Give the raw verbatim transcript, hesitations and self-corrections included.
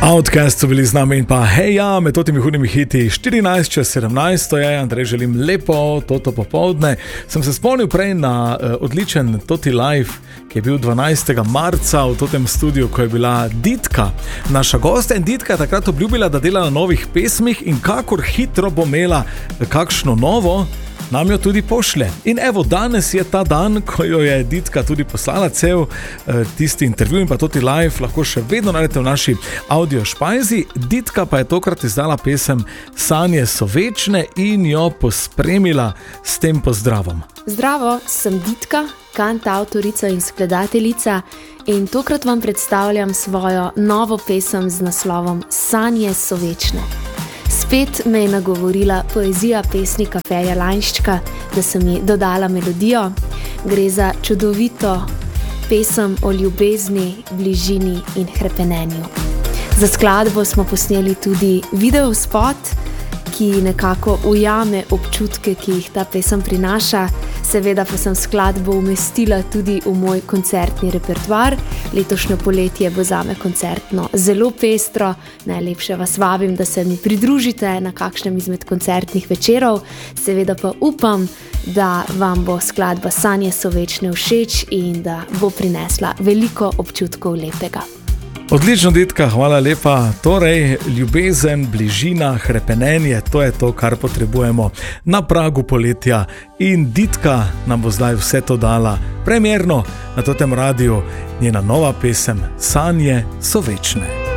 Outcast so bili z nami in pa hej ja, med totimi hudimi hiti štirinajst čez sedemnajst, to je, Andrej, želim lepo toto popoldne. Sem se spomnil prej na uh, odličen Toti Live, ki je bil dvanajstega marca v totem studiu, ko je bila Ditka, naša gosta, in Ditka je takrat obljubila, da dela na novih pesmih in kakor hitro bo imela kakšno novo, nam jo tudi pošlje. In evo, danes je ta dan, ko jo je Ditka tudi poslala, cel eh, tisti intervju in pa Toti Live lahko še vedno najdete v naši audio špajzi. Ditka pa je tokrat izdala pesem Sanje so večne in jo pospremila s tem pozdravom. Zdravo, sem Ditka, kantavtorica in skladateljica, in tokrat vam predstavljam svojo novo pesem z naslovom Sanje so večne. Spet me je nagovorila poezija pesnika Ferja Lainščka, da sem ji dodala melodijo. Gre za čudovito pesem o ljubezni, bližini in hrepenenju. Za skladbo smo posneli tudi video spot, ki nekako ujame občutke, ki jih ta pesem prinaša. Seveda pa sem skladbo umestila tudi v moj koncertni repertoar. Letošnjo poletje bo zame koncertno zelo pestro. Najlepše vas vabim, da se mi pridružite na kakšnem izmed koncertnih večerov. Seveda pa upam, da vam bo skladba Sanje so večne všeč in da bo prinesla veliko občutkov lepega. Odlično, Ditka, hvala lepa. Torej, ljubezen, bližina, hrepenenje, to je to, kar potrebujemo na pragu poletja. In Ditka nam bo zdaj vse to dala premierno na totem radiju, njena nova pesem Sanje so večne.